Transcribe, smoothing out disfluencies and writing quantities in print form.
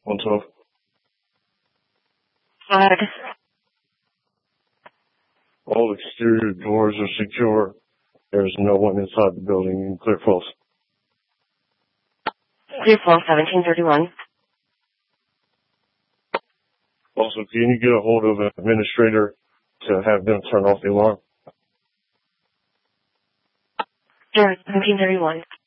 112. Flag. All exterior doors are secure. There's no one inside the building. Clear false. Clear false, 1731. Also, can you get a hold of an administrator to have them turn off the alarm? Sure, 1731.